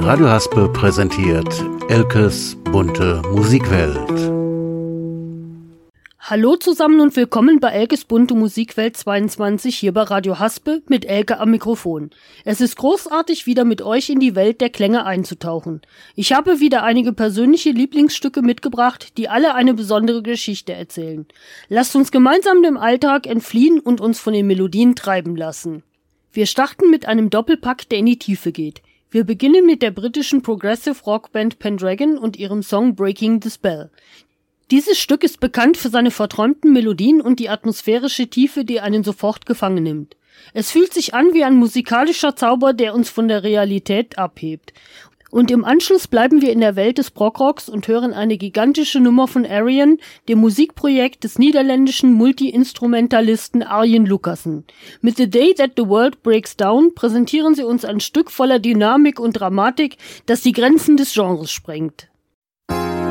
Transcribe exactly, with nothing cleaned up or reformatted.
Radio Haspe präsentiert Elkes bunte Musikwelt. Hallo zusammen und willkommen bei Elkes bunte Musikwelt zweiundzwanzig hier bei Radio Haspe mit Elke am Mikrofon. Es ist großartig, wieder mit euch in die Welt der Klänge einzutauchen. Ich habe wieder einige persönliche Lieblingsstücke mitgebracht, die alle eine besondere Geschichte erzählen. Lasst uns gemeinsam dem Alltag entfliehen und uns von den Melodien treiben lassen. Wir starten mit einem Doppelpack, der in die Tiefe geht. Wir beginnen mit der britischen Progressive Rockband Pendragon und ihrem Song Breaking the Spell. Dieses Stück ist bekannt für seine verträumten Melodien und die atmosphärische Tiefe, die einen sofort gefangen nimmt. Es fühlt sich an wie ein musikalischer Zauber, der uns von der Realität abhebt. Und im Anschluss bleiben wir in der Welt des Progrocks und hören eine gigantische Nummer von Arion, dem Musikprojekt des niederländischen Multi-Instrumentalisten Arjen Lucassen. Mit The Day That the World Breaks Down präsentieren sie uns ein Stück voller Dynamik und Dramatik, das die Grenzen des Genres sprengt.